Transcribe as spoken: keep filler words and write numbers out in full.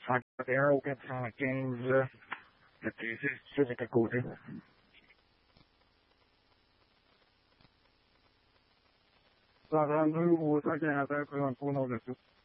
cinq et un au quatre cent quinze, le T six, tout est à côté. cent trente-deux au cent quarante et un, présente-toi au nord de tout.